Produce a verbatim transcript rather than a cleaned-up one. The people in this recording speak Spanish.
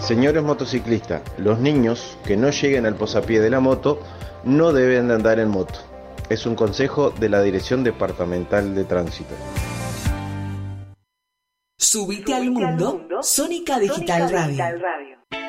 Señores motociclistas, los niños que no lleguen al posapié de la moto no deben de andar en moto. Es un consejo de la Dirección Departamental de Tránsito. Subite al mundo, Sónica Digital Radio.